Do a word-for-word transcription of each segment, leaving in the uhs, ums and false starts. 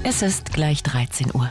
Es ist gleich dreizehn Uhr.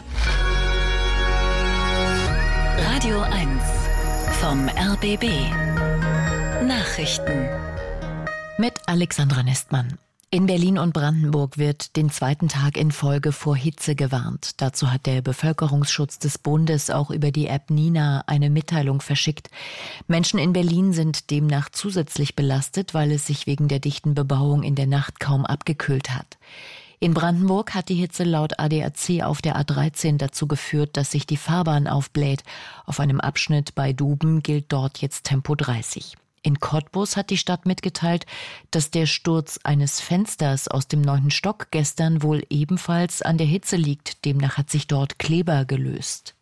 Radio eins vom R B B. Nachrichten. Mit Alexandra Nestmann. In Berlin und Brandenburg wird den zweiten Tag in Folge vor Hitze gewarnt. Dazu hat der Bevölkerungsschutz des Bundes auch über die App Nina eine Mitteilung verschickt. Menschen in Berlin sind demnach zusätzlich belastet, weil es sich wegen der dichten Bebauung in der Nacht kaum abgekühlt hat. In Brandenburg hat die Hitze laut A D A C auf der A dreizehn dazu geführt, dass sich die Fahrbahn aufbläht. Auf einem Abschnitt bei Duben gilt dort jetzt Tempo dreißig. In Cottbus hat die Stadt mitgeteilt, dass der Sturz eines Fensters aus dem neunten Stock gestern wohl ebenfalls an der Hitze liegt. Demnach hat sich dort Kleber gelöst.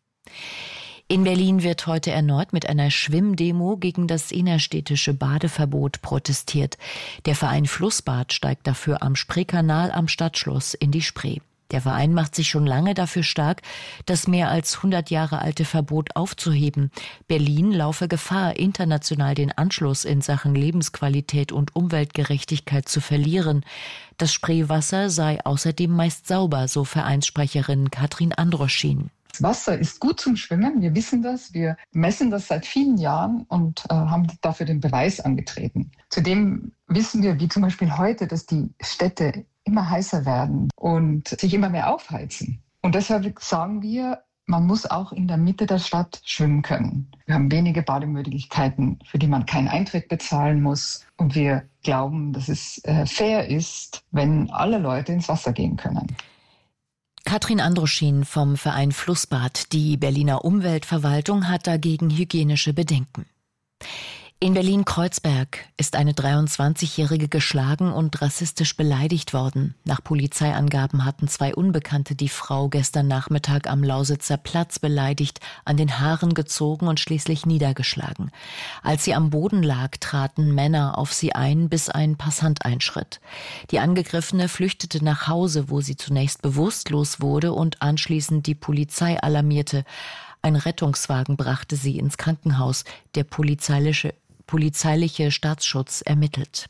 In Berlin wird heute erneut mit einer Schwimmdemo gegen das innerstädtische Badeverbot protestiert. Der Verein Flussbad steigt dafür am Spreekanal am Stadtschloss in die Spree. Der Verein macht sich schon lange dafür stark, das mehr als hundert Jahre alte Verbot aufzuheben. Berlin laufe Gefahr, international den Anschluss in Sachen Lebensqualität und Umweltgerechtigkeit zu verlieren. Das Spreewasser sei außerdem meist sauber, so Vereinssprecherin Katrin Androschin. Das Wasser ist gut zum Schwimmen, wir wissen das, wir messen das seit vielen Jahren und äh, haben dafür den Beweis angetreten. Zudem wissen wir, wie zum Beispiel heute, dass die Städte immer heißer werden und sich immer mehr aufheizen. Und deshalb sagen wir, man muss auch in der Mitte der Stadt schwimmen können. Wir haben wenige Bademöglichkeiten, für die man keinen Eintritt bezahlen muss. Und wir glauben, dass es äh, fair ist, wenn alle Leute ins Wasser gehen können. Katrin Androschin vom Verein Flussbad. Die Berliner Umweltverwaltung hat dagegen hygienische Bedenken. In Berlin-Kreuzberg ist eine dreiundzwanzigjährige geschlagen und rassistisch beleidigt worden. Nach Polizeiangaben hatten zwei Unbekannte die Frau gestern Nachmittag am Lausitzer Platz beleidigt, an den Haaren gezogen und schließlich niedergeschlagen. Als sie am Boden lag, traten Männer auf sie ein, bis ein Passant einschritt. Die Angegriffene flüchtete nach Hause, wo sie zunächst bewusstlos wurde und anschließend die Polizei alarmierte. Ein Rettungswagen brachte sie ins Krankenhaus. Der polizeiliche polizeiliche Staatsschutz ermittelt.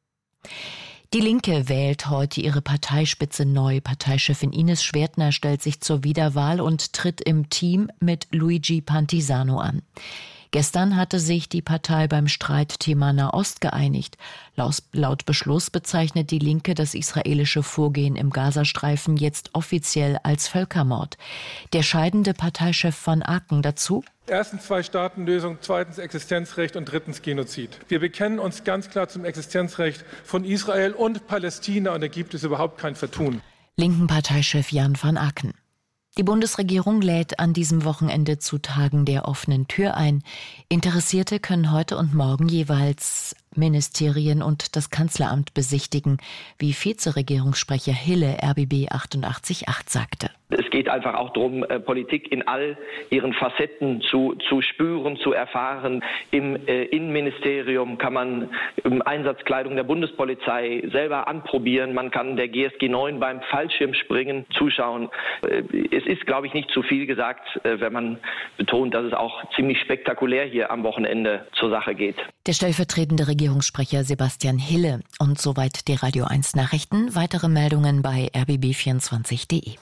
Die Linke wählt heute ihre Parteispitze neu. Parteichefin Ines Schwertner stellt sich zur Wiederwahl und tritt im Team mit Luigi Pantisano an. Gestern hatte sich die Partei beim Streitthema Nahost geeinigt. Laut Beschluss bezeichnet die Linke das israelische Vorgehen im Gazastreifen jetzt offiziell als Völkermord. Der scheidende Parteichef van Aken dazu: Erstens Zwei-Staaten-Lösung, zweitens Existenzrecht und drittens Genozid. Wir bekennen uns ganz klar zum Existenzrecht von Israel und Palästina und da gibt es überhaupt kein Vertun. Linken Parteichef Jan van Aken. Die Bundesregierung lädt an diesem Wochenende zu Tagen der offenen Tür ein. Interessierte können heute und morgen jeweils Ministerien und das Kanzleramt besichtigen, wie Vizeregierungssprecher Hille R B B achtundachtzig Komma acht sagte. Es geht einfach auch darum, Politik in all ihren Facetten zu, zu spüren, zu erfahren. Im äh, Innenministerium kann man ähm, Einsatzkleidung der Bundespolizei selber anprobieren. Man kann der G S G neun beim Fallschirmspringen zuschauen. Äh, es ist, glaube ich, nicht zu viel gesagt, äh, wenn man betont, dass es auch ziemlich spektakulär hier am Wochenende zur Sache geht. Der stellvertretende Regierungssprecher Sebastian Hille. Und soweit die Radio eins Nachrichten. Weitere Meldungen bei r b b vierundzwanzig punkt d e.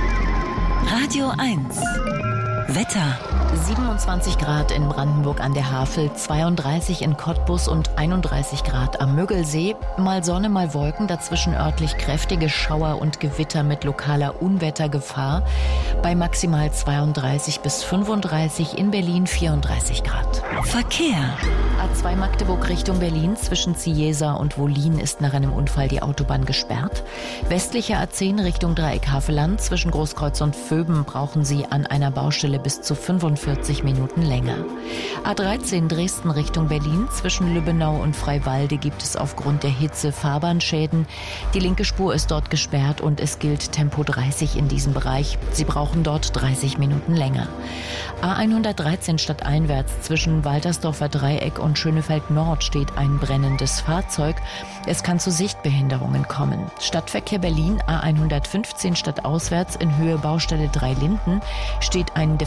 Radio eins. Wetter. siebenundzwanzig Grad in Brandenburg an der Havel, zweiunddreißig in Cottbus und einunddreißig Grad am Müggelsee. Mal Sonne, mal Wolken, dazwischen örtlich kräftige Schauer und Gewitter mit lokaler Unwettergefahr. Bei maximal zweiunddreißig bis fünfunddreißig, in Berlin vierunddreißig Grad. Verkehr. A zwei Magdeburg Richtung Berlin zwischen Ziesa und Wollin ist nach einem Unfall die Autobahn gesperrt. Westliche A zehn Richtung Dreieck Havelland zwischen Großkreuz und Vöben brauchen Sie an einer Baustelle bis zu fünfundvierzig Minuten länger. A dreizehn Dresden Richtung Berlin zwischen Lübbenau und Freiwalde gibt es aufgrund der Hitze Fahrbahnschäden. Die linke Spur ist dort gesperrt und es gilt Tempo dreißig in diesem Bereich. Sie brauchen dort dreißig Minuten länger. A hundertdreizehn stadteinwärts zwischen Waltersdorfer Dreieck und Schönefeld Nord steht ein brennendes Fahrzeug. Es kann zu Sichtbehinderungen kommen. Stadtverkehr Berlin A hundertfünfzehn stadtauswärts in Höhe Baustelle drei Linden steht ein